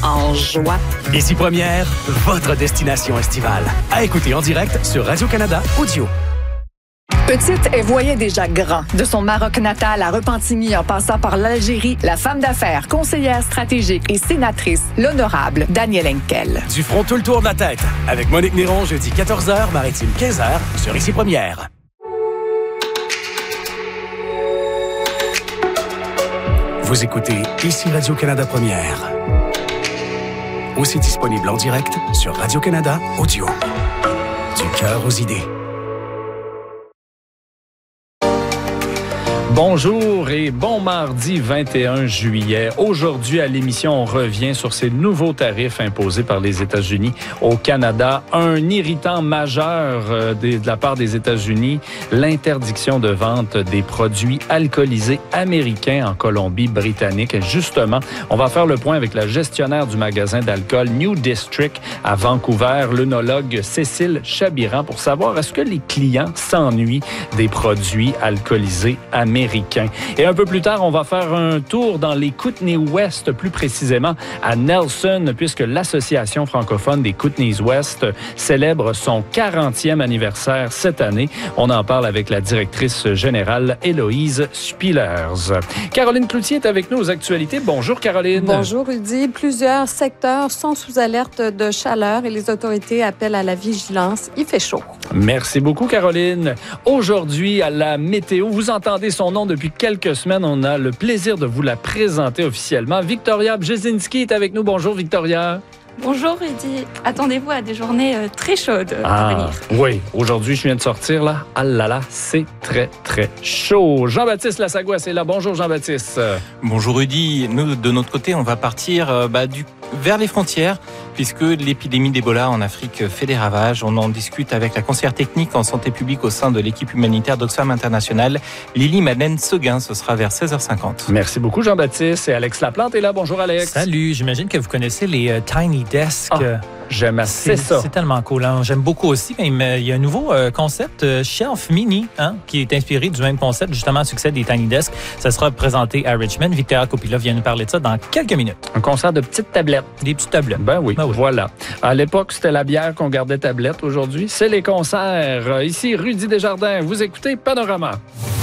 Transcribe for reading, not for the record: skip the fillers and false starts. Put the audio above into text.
en joie. Ici Première, votre destination estivale. À écouter en direct sur Radio-Canada Audio. Petite, elle voyait déjà grand. De son Maroc natal à Repentigny en passant par l'Algérie, la femme d'affaires, conseillère stratégique et sénatrice, l'honorable Danielle Henkel. Du front tout le tour de la tête. Avec Monique Néron, jeudi 14h, Maritime 15h, sur Ici Première. Vous écoutez Ici Radio-Canada Première. Aussi disponible en direct sur Radio-Canada Audio. Du cœur aux idées. Bonjour et bon mardi 21 juillet. Aujourd'hui à l'émission, on revient sur ces nouveaux tarifs imposés par les États-Unis au Canada. Un irritant majeur de la part des États-Unis, l'interdiction de vente des produits alcoolisés américains en Colombie-Britannique. Justement, on va faire le point avec la gestionnaire du magasin d'alcool New District à Vancouver, l'œnologue Cécile Chabiran, pour savoir est-ce que les clients s'ennuient des produits alcoolisés américains. Et un peu plus tard, on va faire un tour dans les Kootenays West, plus précisément à Nelson, puisque l'Association francophone des Kootenays West célèbre son 40e anniversaire cette année. On en parle avec la directrice générale Héloïse Spillers. Caroline Cloutier est avec nous aux actualités. Bonjour Caroline. Bonjour Rudy. Plusieurs secteurs sont sous alerte de chaleur et les autorités appellent à la vigilance. Il fait chaud. Merci beaucoup Caroline. Aujourd'hui, à la météo, vous entendez son nom depuis quelques semaines. On a le plaisir de vous la présenter officiellement. Victoria Bjesinski est avec nous. Bonjour Victoria. Bonjour Rudy. Attendez-vous à des journées très chaudes à venir. Oui, aujourd'hui je viens de sortir là. Ah là là, c'est très très chaud. Jean-Baptiste Lassagouas est là. Bonjour Jean-Baptiste. Bonjour Rudy. Nous de notre côté, on va partir vers les frontières puisque l'épidémie d'Ebola en Afrique fait des ravages. On en discute avec la conseillère technique en santé publique au sein de l'équipe humanitaire d'Oxfam International, Lily-Madeleine Seguin. Ce sera vers 16h50. Merci beaucoup Jean-Baptiste. Et Alex Laplante est là. Bonjour Alex. Salut, j'imagine que vous connaissez les Tiny Desk. J'aime assez ça. C'est tellement cool. Hein? J'aime beaucoup aussi. Mais il y a un nouveau concept, Shelf Mini, qui est inspiré du même concept, justement, succès des Tiny Desk. Ça sera présenté à Richmond. Victoria Kopila vient nous parler de ça dans quelques minutes. Un concert de petites tablettes. Des petites tablettes. Ben oui, voilà. À l'époque, c'était la bière qu'on gardait tablette. Aujourd'hui, c'est les concerts. Ici, Rudy Desjardins. Vous écoutez Panorama.